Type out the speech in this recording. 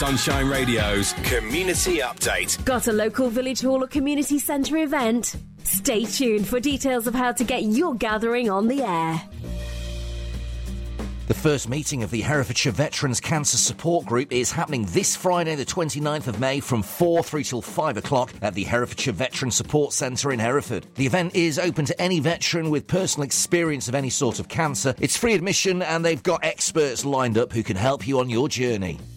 Sunshine Radio's Community Update. Got a local village hall or community centre event? Stay tuned for details of how to get your gathering on the air. The first meeting of the Herefordshire Veterans Cancer Support Group is happening this Friday, the 29th of May, from 4 through till 5 o'clock at the Herefordshire Veterans Support Centre in Hereford. The event is open to any veteran with personal experience of any sort of cancer. It's free admission and they've got experts lined up who can help you on your journey.